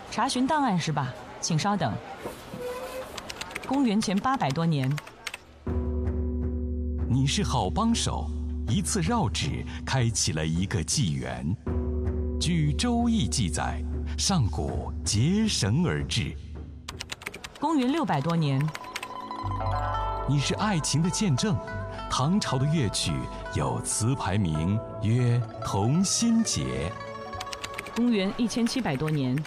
查询档案是吧？请稍等。公元前800多年。 你是好帮手，一次绕指开启了一个纪元。据《周易》记载，上古结绳而治。 公元600多年。 你是爱情的见证。唐朝的乐曲有词牌名曰《同心结》。 公元1700多年。